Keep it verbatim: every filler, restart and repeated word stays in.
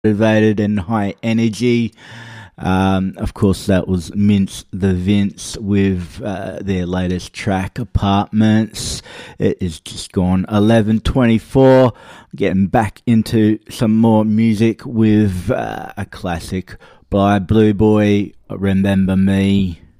motivated and high energy. Um, of course, that was Mince the Vince with uh, their latest track, Apartments. It is just gone eleven twenty-four. Getting back into some more music with uh, a classic by Blue Boy, Remember Me.